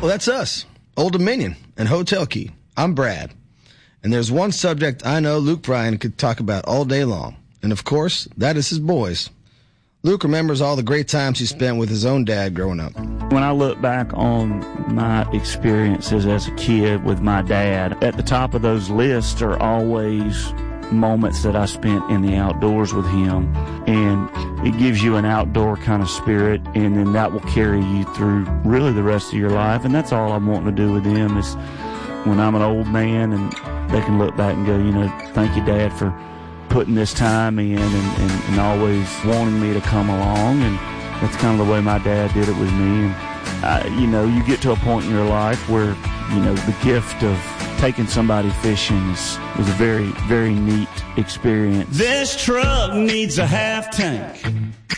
Well, that's us, Old Dominion and Hotel Key. I'm Brad. And there's one subject I know Luke Bryan could talk about all day long. And, of course, that is his boys. Luke remembers all the great times he spent with his own dad growing up. When I look back on my experiences as a kid with my dad, at the top of those lists are always moments that I spent in the outdoors with him. And it gives you an outdoor kind of spirit, and then that will carry you through really the rest of your life. And that's all I'm wanting to do with them is when I'm an old man and they can look back and go, thank you, Dad, for putting this time in and always wanting me to come along. And that's kind of the way my dad did it with me. And, you get to a point in your life where, the gift of taking somebody fishing was a very, very neat experience. This truck needs a half tank.